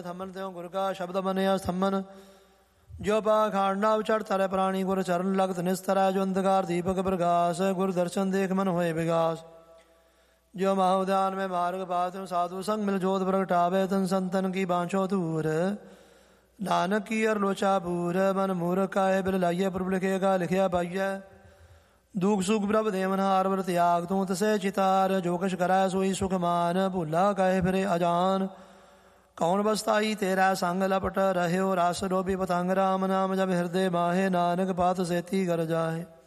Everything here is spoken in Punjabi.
ਥੰਮਨ ਤਿਉ ਗੁਰ ਕਾ ਸ਼ਬਦ ਮੰਨਿਆ ਥੰਮਨ। ਜੋ ਪਾਖਾਂਡਾ ਉਚੜ ਤਰੈ ਪ੍ਰਾਣੀ ਗੁਰ ਚਰਨ ਲਗਤ ਨਿਸਤਰੈ। ਜੋ ਅੰਧਕਾਰ ਦੀਪਕ ਪ੍ਰਗਾਸ ਗੁਰ ਦਰਸ਼ਨ ਦੇਖ ਮਨ ਹੋਏ ਵਿਗਾਸ। ਜੋ ਮਹਾਉਦਿਆਨ ਮੈਂ ਮਾਰਗ ਪਾਤਿ ਸਾਧੂ ਸੰਗ ਮਿਲ ਜੋਤ ਪ੍ਰਗਟਾਵੇ। ਤਨ ਸੰਤਨ ਕੀ ਬਾਂਛੋ ਧੂਰ ਨਾਨਕ ਕੀ ਅਰ ਲੋਚਾ ਪੂਰ। ਮਨ ਮੂਰਖ ਕਾਏ ਬਿਲ ਲਾਈਏ ਪ੍ਰਭ ਲਿਖੇਗਾ ਲਿਖਿਆ ਪਾਈਐ। ਦੁਖ ਸੁਖ ਪ੍ਰਭ ਦੇਵਨਹਾਰ ਵਰ ਤਿਆਗ ਤੂੰ ਤਸੈ ਚਿਤਾਰ। ਜੋ ਕਛ ਕਰੈ ਸੋਈ ਸੁਖ ਮਾਨ ਭੁੱਲਾ ਕਾਏ ਫਿਰੇ ਅਜਾਨ। ਕੌਣ ਬਸਤਾਈ ਤੇਰਾ ਸੰਗ ਲਪਟ ਰਹਿਓ ਰਸ ਡੋਬੀ ਪਤੰਗ। ਰਾਮ ਨਾਮ ਜਬ ਹਿਰਦੇ ਮਾਹੇ ਨਾਨਕ ਪਾਤ ਸੇਤੀ ਕਰ ਜਾਹੇ।